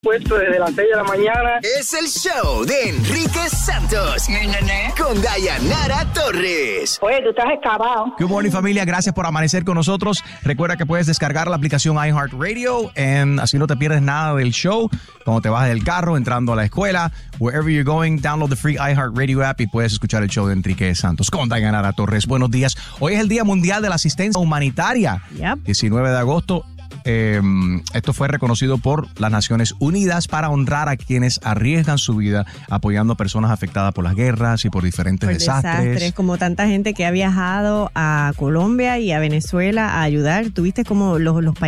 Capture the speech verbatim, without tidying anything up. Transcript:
Puesto desde las seis de la mañana. Es el show de Enrique Santos con Dayanara Torres. Oye, tú estás excavado. Good morning, familia. Gracias por amanecer con nosotros. Recuerda que puedes descargar la aplicación iHeartRadio, and así no te pierdes nada del show. Cuando te bajes del carro, entrando a la escuela, wherever you're going, download the free iHeartRadio app y puedes escuchar el show de Enrique Santos con Dayanara Torres. Buenos días. Hoy es el Día Mundial de la Asistencia Humanitaria. Yep. diecinueve de agosto. Eh, esto fue reconocido por las Naciones Unidas para honrar a quienes arriesgan su vida apoyando a personas afectadas por las guerras y por diferentes por desastres. desastres. Como tanta gente que ha viajado a Colombia y a Venezuela a ayudar. Tuviste como los, los países